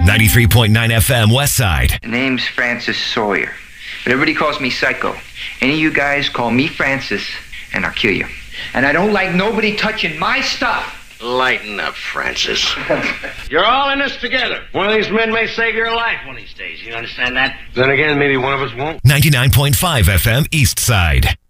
93.9 FM West Side. The name's Francis Sawyer, but everybody calls me Psycho. Any of you guys call me Francis, and I'll kill you. And I don't like nobody touching my stuff. Lighten up, Francis. You're all in this together. One of these men may save your life one of these days. You understand that? Then again, maybe one of us won't. 99.5 FM East Side.